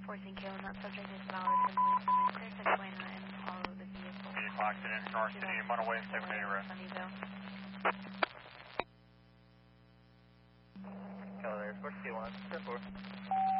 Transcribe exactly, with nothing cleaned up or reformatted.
fourteen K when that subject is valid ten point seven, clear six point nine, follow the vehicle. Eight o'clock, sit in North City, one away and seven eight arrest. Sunnyvale. Keller, four two one, ten four.